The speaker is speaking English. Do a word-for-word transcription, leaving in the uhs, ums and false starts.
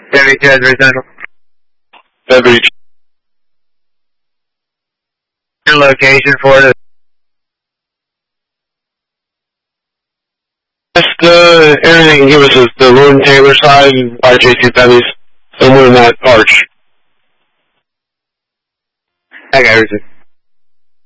seventy-two has Central. seventy-two. Location for the... Just uh, everything you give us is the Lord and Taylor side and R J C W's. Somewhere in that arch. Okay, Richard.